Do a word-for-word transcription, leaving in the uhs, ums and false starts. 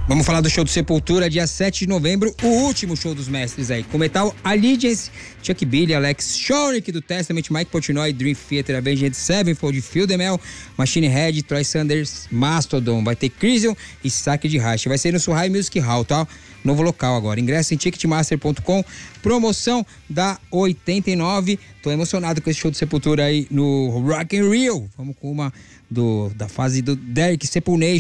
Vamos falar do show do Sepultura, dia sete de novembro, o último show dos mestres aí. Com Metal Allegiance, Chuck Billy, Alex Shorik do Testament, Mike Portnoy, Dream Theater, Avenged Sevenfold, Phil DeMel, Machine Head, Troy Sanders, Mastodon. Vai ter Crisium e Saque de Racha. Vai ser no Surrai Music Hall, tá? Novo local agora. Ingresso em ticketmaster ponto com. Promoção da oitenta e nove. Tô emocionado com esse show do Sepultura aí no Rock in Rio. Vamos com uma do, da fase do Derek Sepulnation.